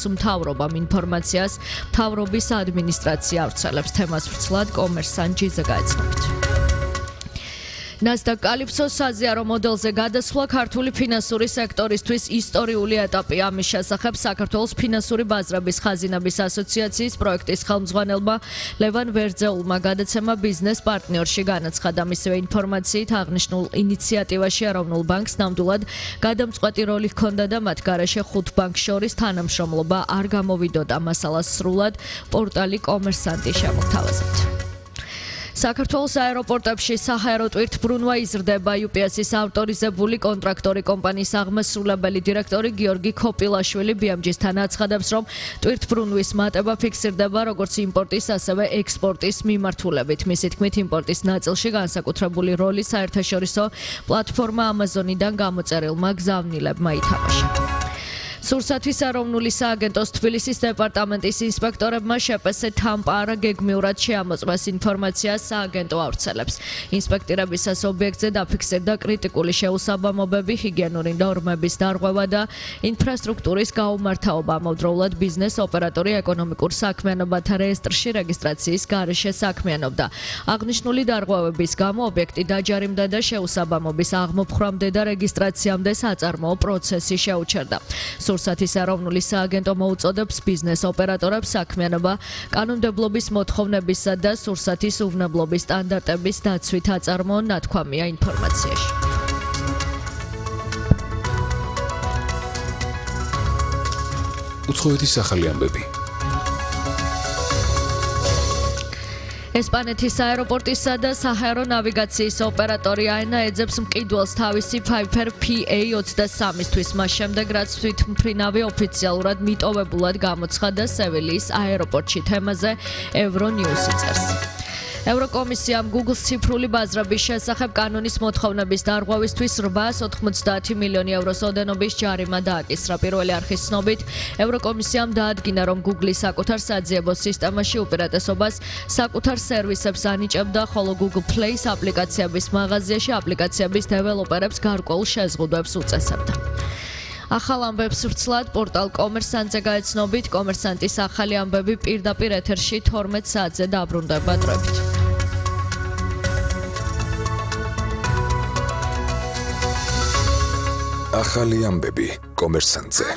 მთავრობამ ინფორმაციას მთავრობის ადმინისტრაცია ავრცელებს. თემას ვრცლად კომერსანტ.gz-ზე გაეცნობით. NASDAQ კალიფსოს საზიარო მოდელზე გადასვლა ქართული ფინანსური სექტორისთვის ისტორიული ეტაპია. ამის შესახებ საქართველოს ფინანსური ბაზრების ხაზინების ასოციაციის პროექტის ხელმძღვანელმა ლევან ვერძეულმა გადაცემა ბიზნეს პარტნიორში განაცხადა. მისივე ინფორმაციით აღნიშნულ ინიციატივაში ეროვნულ ბანკს ნამდვილად გადამწყვეტი როლი ჰქონდა და მათ გარეშე 5 ბანკს შორის თანამშრომლობა არ გამოვიდოდა. მასალას სრულად პორტალი კომერსანტი შემოგთავაზებთ. საქართველოს აეროპორტებში საჰაერო ტვირთბრუნვა იზრდება. UPS-ის ავტორიზებული კონტრაქტორი კომპანიის აღმასრულებელი დირექტორი გიორგი ქოპილაშვილი BMG-სთან აცხადებს, რომ ტვირთბრუნვის მატება ფიქსირდება როგორც იმპორტის, ასევე ექსპორტის მიმართულებით. მისი თქმით, იმპორტის ნაწილში განსაკუთრებული როლი საერთაშორისო პლატფორმა Amazon-იდან გამოწერილმა გზავნილებმა ითამაშა. სურსათის ეროვნული სააგენტოს თბილისის დეპარტამენტის ინსპექტორებმა შეპესე თამპარა გეგმიურად შეამოწმეს ინფორმაციას სააგენტო ავრცელებს. ინსპექტირებისას ობიექტზე დაფიქსირდა კრიტიკული შეუსაბამობები, ჰიგიენური ნორმების დარღვევა და ინფრასტრუქტურის გაუმართავობა. ამავდროულად ბიზნეს ოპერატორი ეკონომიკურ საქმიანობათა რეესტრში რეგისტრაციის გარეშე საქმიანობდა. აღნიშნული დარღვევების გამო ობიექტი დაჯარიმდა და შეუსაბამობის აღმოფხვამდე და რეგისტრაციამდე საწარმოო პროცესი შეუჩერდა. სურსათის ეროვნული სააგენტო მოუწოდებს ბიზნეს ოპერატორებს საქმიანობა კანონმდებლობის მოთხოვნებისა და სურსათის უვნებლობის სტანდარტების დაცვით აწარმოონ, ნათქვამია ინფორმაციაში. უცხოეთის ახალი ამბები. ესპანეთის აეროპორტისა და საჰაერო ნავიგაციის ოპერატორი AENA ეძებს მყიდველს თავისი Piper PA-23-ისთვის, მას შემდეგ რაც თვითმფრინავი ოფიციალურად მიტოვებულად გამოცხადა სევილიის აეროპორტში. თემაზე Euronews წერს. ევროკომისიამ Google-ს ციფრული ბაზრების შესახებ კანონის მოთხოვნების დარღვევისთვის 890 მილიონი ევროს ოდენობის ჯარიმა დააკისრა. პირველი არხის ცნობით, ევროკომისიამ დაადგინა, რომ Google-ი საკუთარ საძიებო სისტემაში უპირატესობას საკუთარ სერვისებს ანიჭებდა, ხოლო Google Play-ს აპლიკაციების მაღაზიაში აპლიკაციების დეველოპერებს გარკვეულ შეზღუდვებს უწესებდა. ახალ ამბებს ვრცლად პორტალ კომერსანტზე გაეცნობით. კომერსანტის ახალი ამბები პირდაპირ ეთერში 12 საათზე დაბრუნდება დროებით. ახალი ამბები კომერსანტზე.